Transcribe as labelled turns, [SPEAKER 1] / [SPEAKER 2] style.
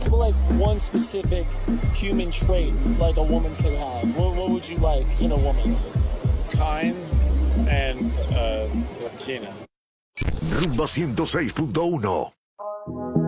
[SPEAKER 1] like one specific human trait like a woman could have? What would you like in a woman?
[SPEAKER 2] Kind and Latina.
[SPEAKER 3] Rumba 106.1